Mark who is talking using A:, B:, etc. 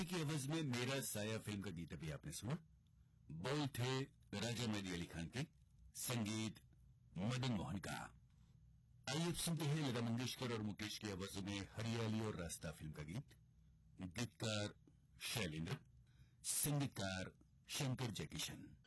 A: की आवाज में मेरा साया फिल्म का गीत अभी आपने सुना। बोल थे राजा मेहदी अली खान के, संगीत मदन मोहन का। आइए अब सुनते हैं लता मंगेशकर और मुकेश की आवाजों में हरियाली और रास्ता फिल्म का गीत। गीतकार शैलेंद्र, संगीतकार शंकर जयकिशन।